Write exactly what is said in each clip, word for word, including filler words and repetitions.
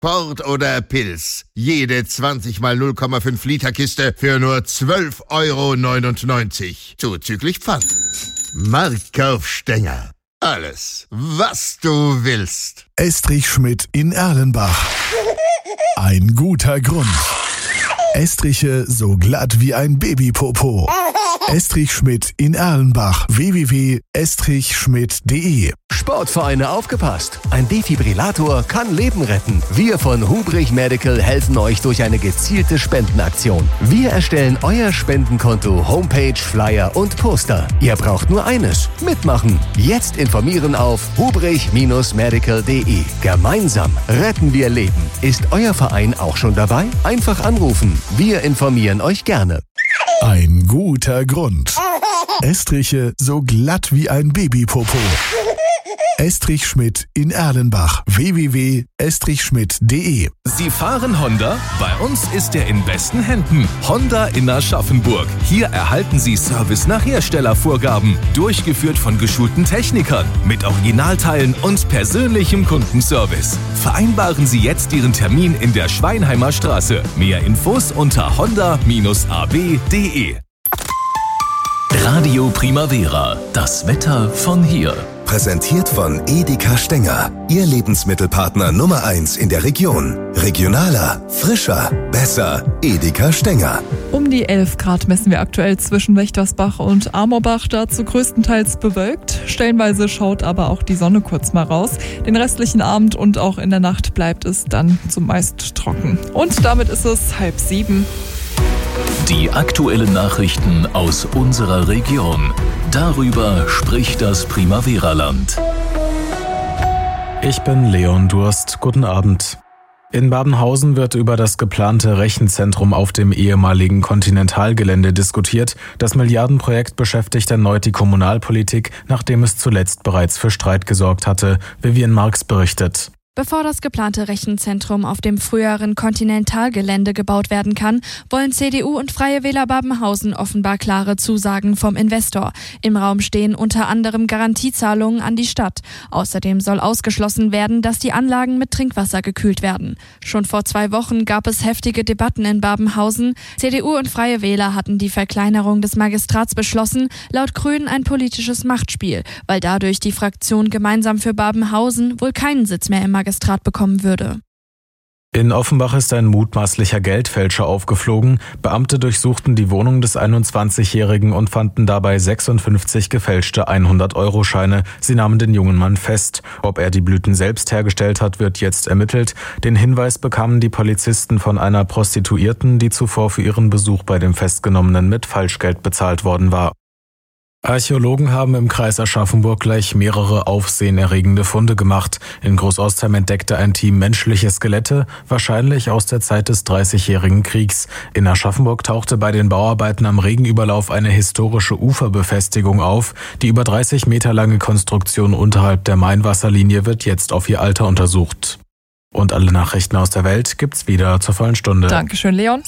Port oder Pils. Jede zwanzig mal null Komma fünf Liter Kiste für nur zwölf Euro neunundneunzig. Zuzüglich Pfand. Marktkauf-Stenger. Alles, was du willst. Estrich Schmidt in Erlenbach. Ein guter Grund. Estriche so glatt wie ein Babypopo. Estrich Schmidt in Erlenbach. w w w punkt estrich schmidt punkt de. Sportvereine aufgepasst. Ein Defibrillator kann Leben retten. Wir von Hubrich Medical helfen euch durch eine gezielte Spendenaktion. Wir erstellen euer Spendenkonto, Homepage, Flyer und Poster. Ihr braucht nur eines: mitmachen. Jetzt informieren auf hubrich medical punkt de. Gemeinsam retten wir Leben. Ist euer Verein auch schon dabei? Einfach anrufen. Wir informieren euch gerne. Ein guter Grund. Estriche so glatt wie ein Babypopo. Estrich Schmidt in Erlenbach. w w w punkt estrich schmidt punkt de. Sie fahren Honda? Bei uns ist er in besten Händen. Honda in Aschaffenburg. Hier erhalten Sie Service nach Herstellervorgaben. Durchgeführt von geschulten Technikern. Mit Originalteilen und persönlichem Kundenservice. Vereinbaren Sie jetzt Ihren Termin in der Schweinheimer Straße. Mehr Infos unter honda a b punkt de. Radio Primavera. Das Wetter von hier. Präsentiert von Edeka Stenger. Ihr Lebensmittelpartner Nummer eins in der Region. Regionaler, frischer, besser. Edeka Stenger. Um die elf Grad messen wir aktuell zwischen Wächtersbach und Amorbach. Dazu größtenteils bewölkt. Stellenweise schaut aber auch die Sonne kurz mal raus. Den restlichen Abend und auch in der Nacht bleibt es dann zumeist trocken. Und damit ist es halb sieben. Die aktuellen Nachrichten aus unserer Region. Darüber spricht das Primavera-Land. Ich bin Leon Durst. Guten Abend. In Babenhausen wird über das geplante Rechenzentrum auf dem ehemaligen Kontinentalgelände diskutiert. Das Milliardenprojekt beschäftigt erneut die Kommunalpolitik, nachdem es zuletzt bereits für Streit gesorgt hatte. Vivian Marx berichtet. Bevor das geplante Rechenzentrum auf dem früheren Kontinentalgelände gebaut werden kann, wollen C D U und Freie Wähler Babenhausen offenbar klare Zusagen vom Investor. Im Raum stehen unter anderem Garantiezahlungen an die Stadt. Außerdem soll ausgeschlossen werden, dass die Anlagen mit Trinkwasser gekühlt werden. Schon vor zwei Wochen gab es heftige Debatten in Babenhausen. C D U und Freie Wähler hatten die Verkleinerung des Magistrats beschlossen, laut Grünen ein politisches Machtspiel, weil dadurch die Fraktion Gemeinsam für Babenhausen wohl keinen Sitz mehr im Magistrat bekommen würde. In Offenbach ist ein mutmaßlicher Geldfälscher aufgeflogen. Beamte durchsuchten die Wohnung des einundzwanzigjährigen und fanden dabei sechsundfünfzig gefälschte hundert-Euro-Scheine. Sie nahmen den jungen Mann fest. Ob er die Blüten selbst hergestellt hat, wird jetzt ermittelt. Den Hinweis bekamen die Polizisten von einer Prostituierten, die zuvor für ihren Besuch bei dem Festgenommenen mit Falschgeld bezahlt worden war. Archäologen haben im Kreis Aschaffenburg gleich mehrere aufsehenerregende Funde gemacht. In Großostheim entdeckte ein Team menschliche Skelette, wahrscheinlich aus der Zeit des Dreißigjährigen Kriegs. In Aschaffenburg tauchte bei den Bauarbeiten am Regenüberlauf eine historische Uferbefestigung auf. Die über dreißig Meter lange Konstruktion unterhalb der Mainwasserlinie wird jetzt auf ihr Alter untersucht. Und alle Nachrichten aus der Welt gibt's wieder zur vollen Stunde. Dankeschön, Leon.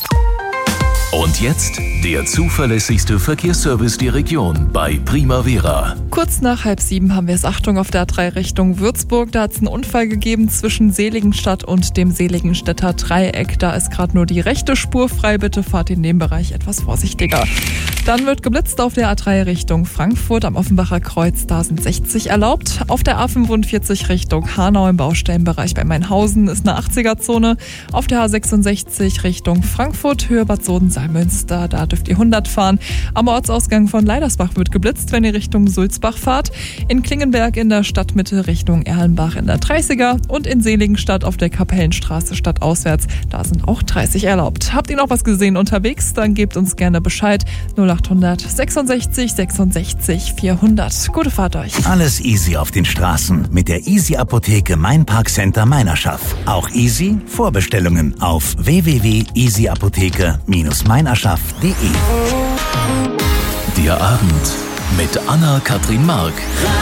Und jetzt der zuverlässigste Verkehrsservice der Region bei Primavera. Kurz nach halb sieben haben wir es. Achtung, auf der A drei Richtung Würzburg. Da hat es einen Unfall gegeben zwischen Seligenstadt und dem Seligenstädter Dreieck. Da ist gerade nur die rechte Spur frei. Bitte fahrt in dem Bereich etwas vorsichtiger. Dann wird geblitzt auf der A drei Richtung Frankfurt am Offenbacher Kreuz. Da sind sechzig erlaubt. Auf der A fünfundvierzig Richtung Hanau im Baustellenbereich bei Mainhausen ist eine achtziger-Zone. Auf der A sechsundsechzig Richtung Frankfurt, Höhe Bad Soden-Salmünster. Da dürft ihr hundert fahren. Am Ortsausgang von Leidersbach wird geblitzt, wenn ihr Richtung Sulzbach fahrt. In Klingenberg in der Stadtmitte Richtung Erlenbach in der dreißiger und in Seligenstadt auf der Kapellenstraße stadtauswärts. Da sind auch dreißig erlaubt. Habt ihr noch was gesehen unterwegs? Dann gebt uns gerne Bescheid. null achthundert sechsundsechzig sechsundsechzig vierhundert. Gute Fahrt euch. Alles easy auf den Straßen mit der Easy Apotheke Mainpark Center Meinerschaft. Auch easy Vorbestellungen auf w w w punkt easy apotheke meinerschaft punkt de. Der Abend mit Anna-Kathrin Mark.